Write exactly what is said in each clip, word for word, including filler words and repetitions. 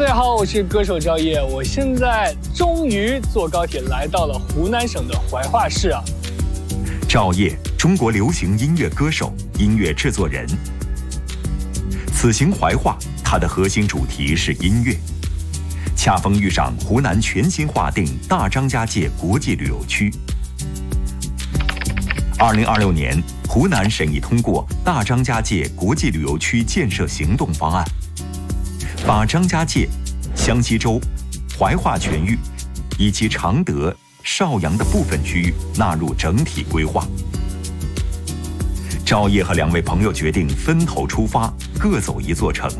大家好，我是歌手赵烨，我现在终于坐高铁来到了湖南省的怀化市啊。 赵烨，中国流行音乐歌手、音乐制作人。此行怀化，它的核心主题是音乐，恰逢遇上湖南全新划定大张家界国际旅游区。二零二六年，湖南审议通过大张家界国际旅游区建设行动方案，把张家界、湘西州、怀化全域以及常德、邵阳的部分区域纳入整体规划。赵烨和两位朋友决定分头出发，各走一座城。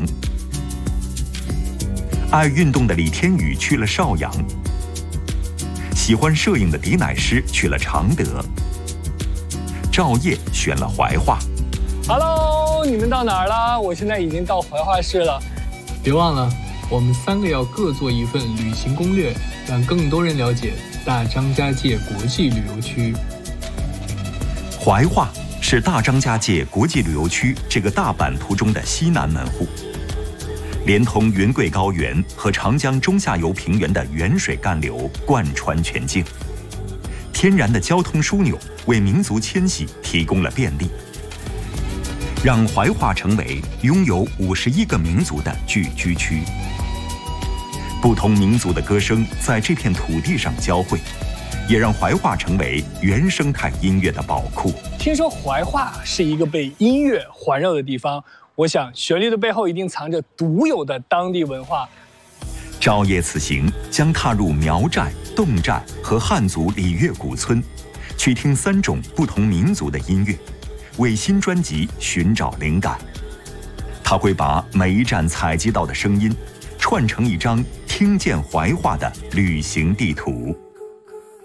爱运动的李天宇去了邵阳，喜欢摄影的狄乃师去了常德，赵烨选了怀化。 Hello， 你们到哪儿了？我现在已经到怀化市了。 别忘了，我们三个要各做一份旅行攻略，让更多人了解大张家界国际旅游区。 怀化是大张家界国际旅游区这个大版图中的西南门户，连同云贵高原和长江中下游平原的远水干流贯穿全境，天然的交通枢纽为民族迁徙提供了便利，让怀化成为拥有五十一个民族的聚居区。不同民族的歌声在这片土地上交汇，也让怀化成为原生态音乐的宝库。 听说怀化是一个被音乐环绕的地方，我想旋律的背后一定藏着独有的当地文化。 赵烨此行将踏入苗寨、侗寨和汉族礼乐古村，去听三种不同民族的音乐，为新专辑寻找灵感。他会把每一站采集到的声音串成一张听见怀化的旅行地图。